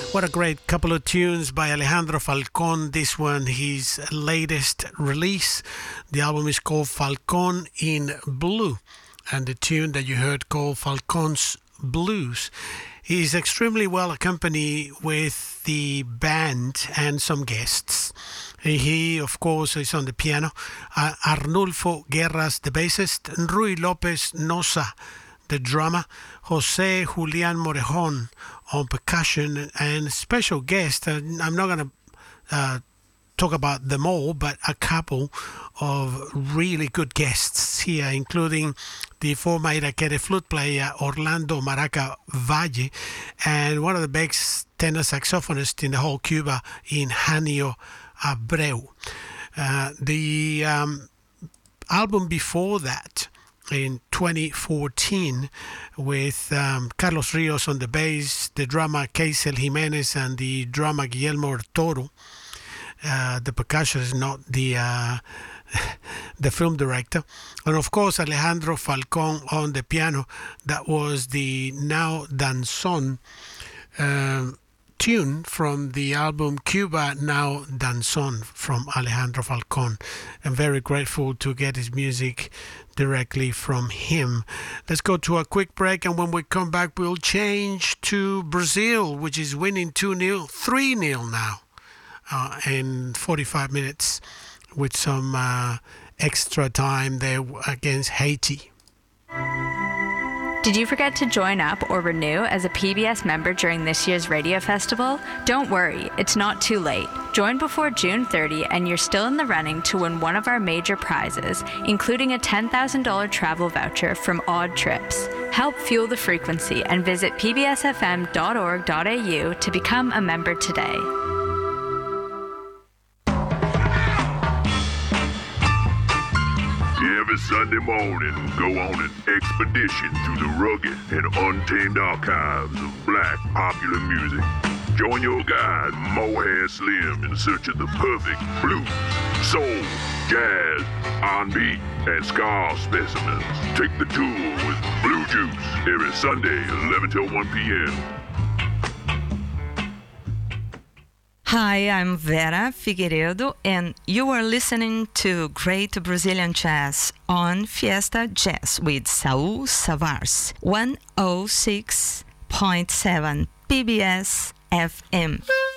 What a great couple of tunes by Alejandro Falcón. This one, his latest release. The album is called Falcón in Blue. And the tune that you heard called Falcón's Blues. He's extremely well accompanied with the band and some guests. He, of course, is on the piano. Arnulfo Guerras, the bassist. Rui López Nosa, the drummer. Jose Julián Morejon on percussion, and special guest. I'm not going to talk about them all, but a couple of really good guests here, including the former Iraquere flute player Orlando Maraca Valle, and one of the best tenor saxophonists in the whole Cuba in Janio Abreu. The album before that, in 2014, with Carlos Rios on the bass, the drummer Keisel Jimenez, and the drummer Guillermo Toro. The percussion is not the film director. And of course, Alejandro Falcón on the piano. That was the Now Danzón tune from the album Cuba Now Danzón from Alejandro Falcón. I'm very grateful to get his music directly from him. Let's go to a quick break, and when we come back, we'll change to Brazil, which is winning 2-0, 3-0 now in 45 minutes with some extra time there against Haiti. Did you forget to join up or renew as a PBS member during this year's radio festival? Don't worry, it's not too late. Join before June 30 and you're still in the running to win one of our major prizes, including a $10,000 travel voucher from Odd Trips. Help fuel the frequency and visit pbsfm.org.au to become a member today. Every Sunday morning, go on an expedition through the rugged and untamed archives of black popular music. Join your guide, Mohair Slim, in search of the perfect blues, soul, jazz, R&B, and ska specimens. Take the tour with Blue Juice every Sunday, 11 till 1 p.m. Hi, I'm Vera Figueiredo, and you are listening to Great Brazilian Jazz on Fiesta Jazz with Saul Savars, 106.7 PBS FM.